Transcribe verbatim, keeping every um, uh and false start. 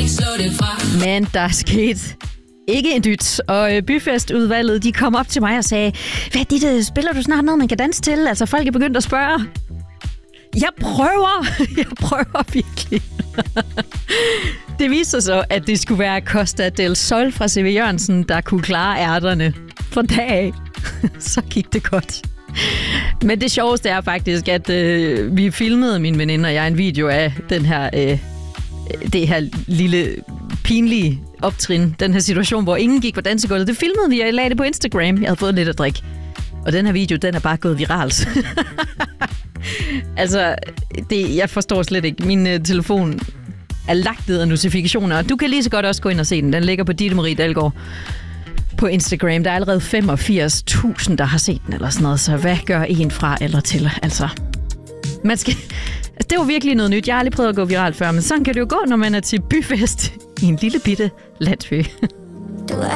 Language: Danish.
ikke slå det fra. Men der er sket ikke en dyt, og byfestudvalget, de kom op til mig og sagde, hvad Ditte, spiller du snart noget, man kan danse til? Altså, folk er begyndt at spørge. Jeg prøver, jeg prøver virkelig. Det viste sig så, at det skulle være Costa del Sol fra C V Jørgensen, der kunne klare ærterne fra dag af. Så gik det godt. Men det sjoveste er faktisk, at øh, vi filmede, min veninde og jeg, en video af den her, øh, det her lille pinlige optrin, den her situation, hvor ingen gik på dansegulvet. Det filmede vi, og jeg lagde det på Instagram. Jeg havde fået lidt at drikke. Og den her video, den er bare gået viralt. Altså, det, jeg forstår slet ikke. Min uh, telefon er lagt ned af notifikationer, og du kan lige så godt også gå ind og se den. Den ligger på Ditte Marie Dalgaard på Instagram. Der er allerede femogfirs tusind, der har set den eller sådan noget, så hvad gør en fra eller til? Altså, man skal... Altså, det var virkelig noget nyt. Jeg har aldrig prøvet at gå viralt før, men sådan kan det jo gå, når man er til byfest i en lille bitte landsby. Du er